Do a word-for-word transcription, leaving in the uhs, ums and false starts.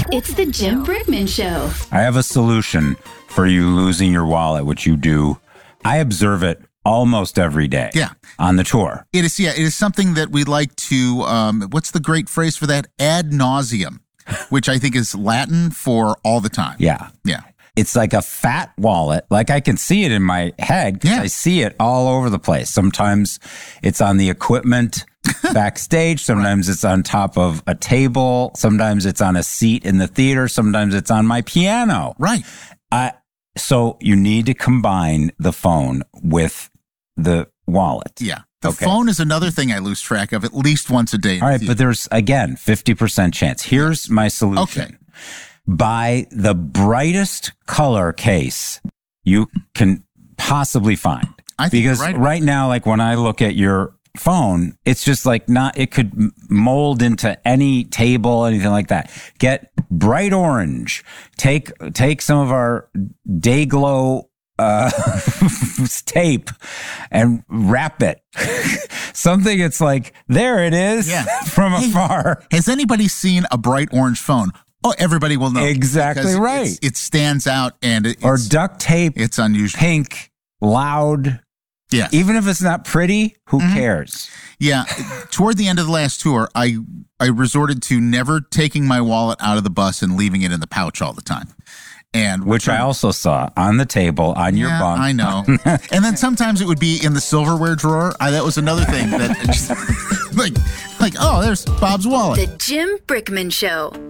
It's the Jim Brickman Show. I have a solution for you losing your wallet, which you do. I observe it almost every day. Yeah. On the tour. It is, yeah, it is something that we like to, um, what's the great phrase for that? Ad nauseum, which I think is Latin for all the time. Yeah. Yeah. It's like a fat wallet. Like I can see it in my head because Yeah. I see it all over the place. Sometimes it's on the equipment backstage. Sometimes it's on top of a table. Sometimes it's on a seat in the theater. Sometimes it's on my piano. Right. I, so you need to combine the phone with the wallet. Yeah. The Okay. phone is another thing I lose track of at least once a day. in All the right, theater. but there's, again, fifty percent chance. Here's my solution. Okay. Buy the brightest color case you can possibly find. I think because you're right. right now, like when I look at your phone, it's just like not, it could m- mold into any table, anything like that. Get bright orange. Take, take some of our Dayglow uh, tape and wrap it. Something it's like, there it is Yeah. from Hey, afar. Has anybody seen a bright orange phone? Oh, everybody will know. Exactly because right. it's- It stands out and it, Or it's, duct tape, it's unusual. pink, loud. Yeah. Even if it's not pretty, who cares? Yeah. Toward the end of the last tour, I, I resorted to never taking my wallet out of the bus and leaving it in the pouch all the time. And Which I also saw on the table on your yeah, bunk. I know. And then sometimes it would be in the silverware drawer. I, that was another thing that just, like, like, oh, there's Bob's wallet. The Jim Brickman Show.